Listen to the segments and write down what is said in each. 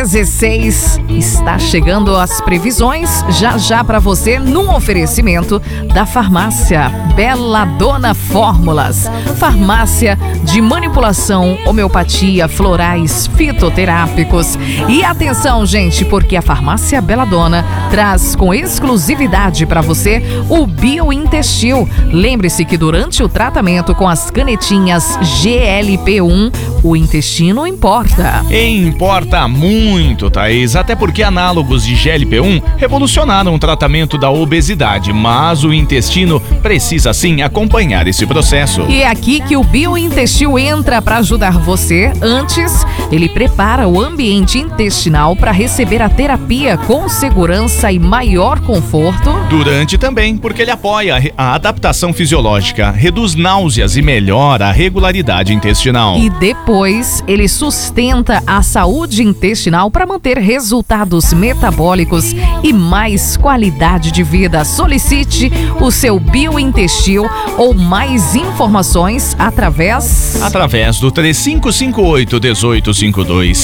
16 está chegando as previsões já para você num oferecimento da farmácia Belladonna Fórmulas, farmácia de manipulação, homeopatia, florais, fitoterápicos. E atenção, gente, porque a farmácia Belladonna traz com exclusividade para você o Biointestil. Lembre-se que durante o tratamento com as canetinhas GLP-1, o intestino importa. Importa muito, Thaís, até porque análogos de GLP-1 revolucionaram o tratamento da obesidade, mas o intestino precisa sim acompanhar esse processo. E é aqui que o Biointestil entra para ajudar você. Antes, ele prepara o ambiente intestinal para receber a terapia com segurança e maior conforto. Durante também, porque ele apoia a adaptação fisiológica, reduz náuseas e melhora a regularidade intestinal. E depois, ele sustenta a saúde intestinal para manter resultados metabólicos e mais qualidade de vida. Solicite o seu Biointestil ou mais informações através do 3558-1852,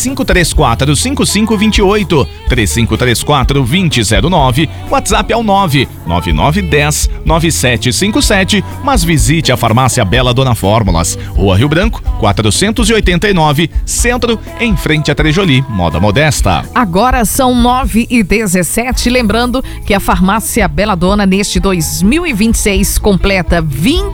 3534-5528, 3534-2009, WhatsApp é o 99910-9757, mas visite a farmácia Belladonna Fórmulas, Rua Rio Branco, 489, Centro, em frente a Trejoli, moda modesta. Agora são 9h17, lembrando que a farmácia Belladonna neste 2026 completa 20